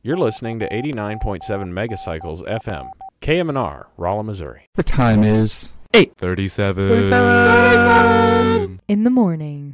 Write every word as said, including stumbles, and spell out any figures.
You're listening to eighty-nine point seven Megacycles F M, K M N R, Rolla, Missouri. The time is eight thirty-seven thirty-seven in the morning.